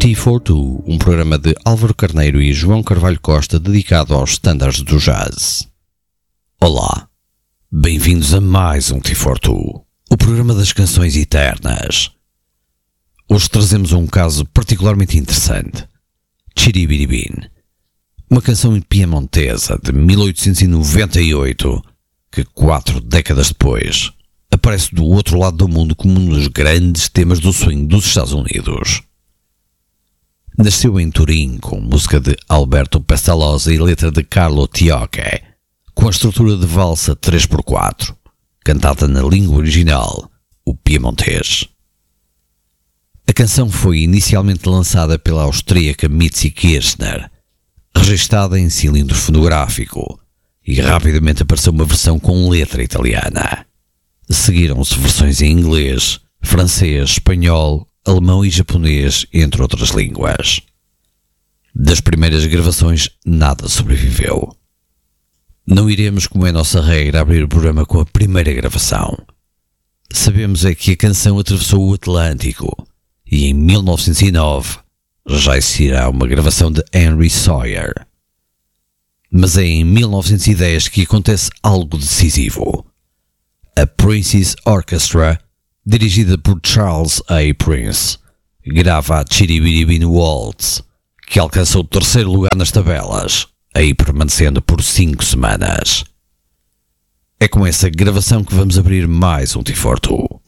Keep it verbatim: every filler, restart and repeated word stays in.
T quarenta e dois, um programa de Álvaro Carneiro e João Carvalho Costa dedicado aos standards do jazz. Olá, bem-vindos a mais um T quarenta e dois, o programa das canções eternas. Hoje trazemos um caso particularmente interessante, Chiribiribin, uma canção piemontesa de mil oitocentos e noventa e oito que, quatro décadas depois, aparece do outro lado do mundo como um dos grandes temas do swing dos Estados Unidos. Nasceu em Turim com música de Alberto Pestalozzi e letra de Carlo Tiocche, com a estrutura de valsa três por quatro, cantada na língua original, o piemontês. A canção foi inicialmente lançada pela austríaca Mitzi Kirchner, registada em cilindro fonográfico, e rapidamente apareceu uma versão com letra italiana. Seguiram-se versões em inglês, francês, espanhol, alemão e japonês, entre outras línguas. Das primeiras gravações, nada sobreviveu. Não iremos, como é nossa regra, abrir o programa com a primeira gravação. Sabemos é que a canção atravessou o Atlântico e em mil novecentos e nove já existirá uma gravação de Henry Sawyer. Mas é em mil novecentos e dez que acontece algo decisivo. A Prince's Orchestra, dirigida por Charles A. Prince, grava a Chiribiribin Waltz, que alcançou o terceiro lugar nas tabelas, aí permanecendo por cinco semanas. É com essa gravação que vamos abrir mais um T quarenta e dois.